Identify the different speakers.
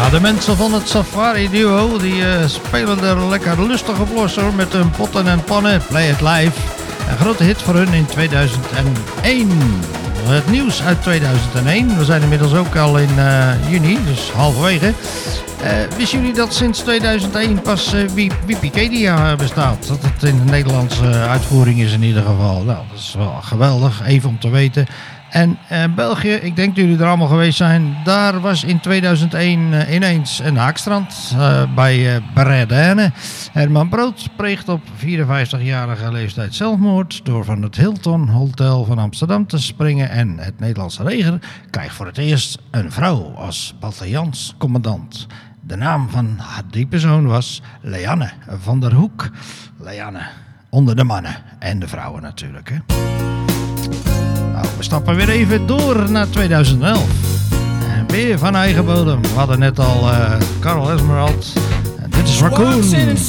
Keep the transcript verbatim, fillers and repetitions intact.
Speaker 1: Ja, de mensen van het Safari Duo die uh, spelen er lekker lustig op los hoor, met hun potten en pannen. Play It Live. Een grote hit voor hun in tweeduizend één. Het nieuws uit tweeduizend één. We zijn inmiddels ook al in uh, juni, dus halverwege. Uh, wisten jullie dat sinds tweeduizend één pas uh, Wikipedia bestaat? Dat het in de Nederlandse uh, uitvoering is in ieder geval. Nou, dat is wel geweldig, even om te weten. En uh, België, ik denk dat jullie er allemaal geweest zijn. Daar was in tweeduizend één uh, ineens een haakstrand uh, bij uh, Bredene. Herman Brood pleegt op vierenvijftigjarige leeftijd zelfmoord door van het Hilton Hotel van Amsterdam te springen. En het Nederlandse leger krijgt voor het eerst een vrouw als bataljonscommandant. De naam van die persoon was Leanne van der Hoek. Leanne, onder de mannen en de vrouwen natuurlijk, hè. Nou, we stappen weer even door naar tweeduizend elf. En weer van eigen bodem. We hadden net al uh, Carl Esmeralda. En dit is Raccoon.